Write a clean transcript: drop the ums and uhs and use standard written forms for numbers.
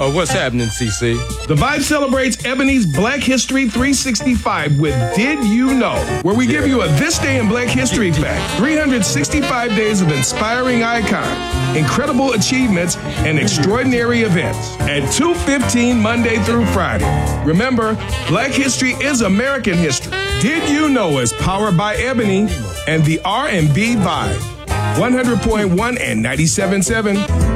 Oh, what's happening, CC? The Vibe celebrates Ebony's Black History 365 with Did You Know, where we give you a This Day in Black History fact, 365 days of inspiring icons, incredible achievements, and extraordinary events at 2:15 Monday through Friday. Remember, Black History is American history. Did You Know is powered by Ebony and the R&B Vibe. 100.1 and 97.7